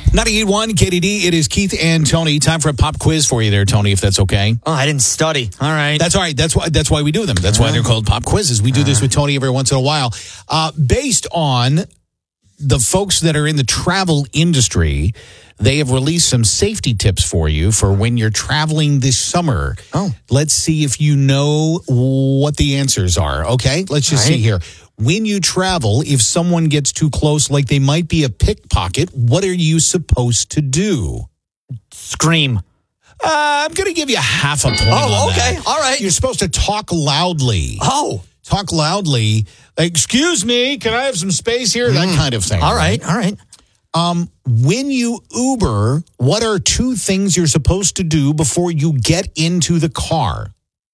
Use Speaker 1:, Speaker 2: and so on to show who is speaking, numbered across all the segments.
Speaker 1: 98.1 KDD, it is Keith and Tony. Time for a pop quiz for you there, Tony, if that's okay.
Speaker 2: Oh, I didn't study. All right.
Speaker 1: That's all right. That's why we do them. That's why they're called pop quizzes. We do this with Tony every once in a while. Based on the folks that are in the travel industry, they have released some safety tips for you for when you're traveling this summer.
Speaker 2: Oh.
Speaker 1: Let's see if you know what the answers are, okay? Let's just see here. When you travel, if someone gets too close, like they might be a pickpocket, what are you supposed to do?
Speaker 2: Scream.
Speaker 1: I'm going to give you half a point.
Speaker 2: Oh, okay. All right.
Speaker 1: You're supposed to talk loudly.
Speaker 2: Oh.
Speaker 1: Talk loudly. Excuse me, can I have some space here? That kind of thing.
Speaker 2: All right. All right.
Speaker 1: When you Uber, what are two things you're supposed to do before you get into the car?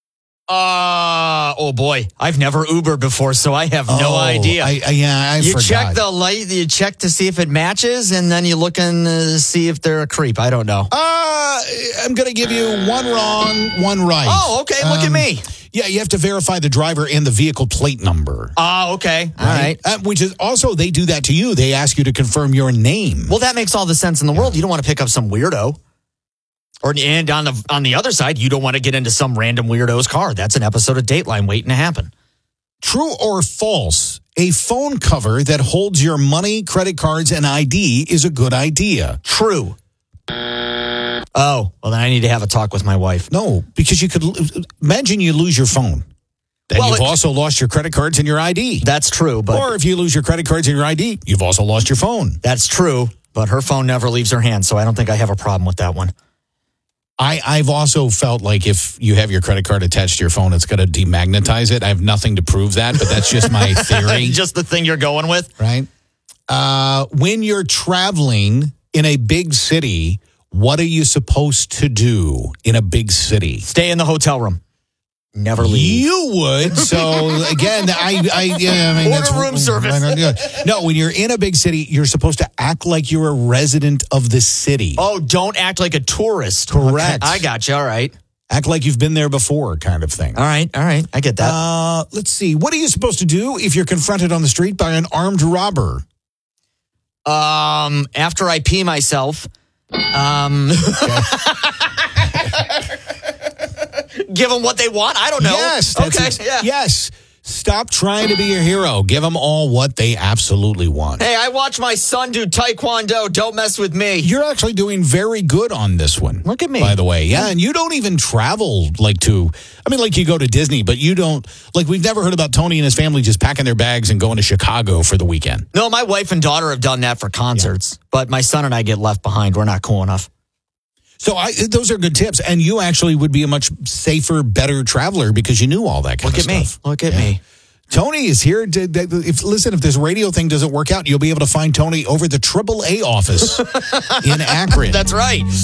Speaker 2: Oh boy, I've never Ubered before, so I have no idea.
Speaker 1: I
Speaker 2: you
Speaker 1: forgot.
Speaker 2: check the light, you check to see if it matches, and then you look and see if they're a creep. I don't know.
Speaker 1: I'm going to give you one wrong, one right.
Speaker 2: Oh, okay. Look at me.
Speaker 1: Yeah, you have to verify the driver and the vehicle plate number.
Speaker 2: Oh, okay. All right.
Speaker 1: Which is also, they do that to you. They ask you to confirm your name.
Speaker 2: Well, that makes all the sense in the world. You don't want to pick up some weirdo. And on the other side, you don't want to get into some random weirdo's car. That's an episode of Dateline waiting to happen.
Speaker 1: True or false? A phone cover that holds your money, credit cards, and ID is a good idea.
Speaker 2: True. Oh, well, then I need to have a talk with my wife.
Speaker 1: No, because you could imagine you lose your phone. Then you've also lost your credit cards and your ID.
Speaker 2: That's true. But
Speaker 1: or if you lose your credit cards and your ID, you've also lost your phone.
Speaker 2: That's true. But her phone never leaves her hand, so I don't think I have a problem with that one.
Speaker 1: I've also felt like if you have your credit card attached to your phone, it's going to demagnetize it. I have nothing to prove that, but that's just my theory.
Speaker 2: Just the thing you're going with?
Speaker 1: Right. When you're traveling in a big city, what are you supposed to do in a big city?
Speaker 2: Stay in the hotel room. Never leave.
Speaker 1: You would. So again, I mean,
Speaker 2: order room service.
Speaker 1: No, when you're in a big city, you're supposed to act like you're a resident of the city.
Speaker 2: Oh, don't act like a tourist.
Speaker 1: Correct.
Speaker 2: Okay, I got you. All right.
Speaker 1: Act like you've been there before, kind of thing.
Speaker 2: All right. I get that.
Speaker 1: Let's see. What are you supposed to do if you're confronted on the street by an armed robber?
Speaker 2: After I pee myself, give them what they want? I don't know.
Speaker 1: Yes.
Speaker 2: Okay.
Speaker 1: Yes. Stop trying to be a hero. Give them all what they absolutely want.
Speaker 2: Hey, I watch my son do taekwondo. Don't mess with me.
Speaker 1: You're actually doing very good on this one.
Speaker 2: Look at me.
Speaker 1: By the way. Yeah, and you don't even travel like you go to Disney, but you don't, like we've never heard about Tony and his family just packing their bags and going to Chicago for the weekend.
Speaker 2: No, my wife and daughter have done that for concerts, but my son and I get left behind. We're not cool enough.
Speaker 1: So those are good tips, and you actually would be a much safer, better traveler because you knew all that kind of stuff.
Speaker 2: Look at me.
Speaker 1: Tony is here. If this radio thing doesn't work out, you'll be able to find Tony over the AAA office in Akron.
Speaker 2: That's right.